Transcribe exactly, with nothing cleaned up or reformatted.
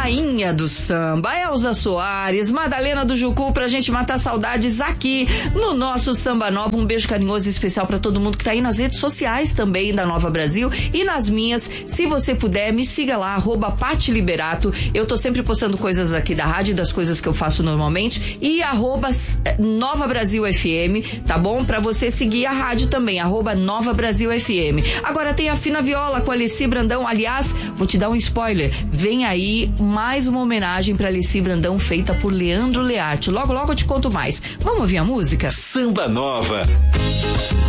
rainha do samba, Elza Soares, Madalena do Jucu, pra gente matar saudades aqui no nosso Samba Nova. Um beijo carinhoso e especial pra todo mundo que tá aí nas redes sociais também da Nova Brasil e nas minhas. Se você puder, me siga lá, arroba Pati Liberato. Eu tô sempre postando coisas aqui da rádio, das coisas que eu faço normalmente, e arroba Nova Brasil F M, tá bom? Pra você seguir a rádio também, arroba Nova Brasil F M. Agora tem a Fina Viola com a Alessi Brandão. Aliás, vou te dar um spoiler, vem aí mais uma homenagem pra Alessi Brandão feita por Leandro Learte. Logo, logo eu te conto mais. Vamos ouvir a música? Samba Nova.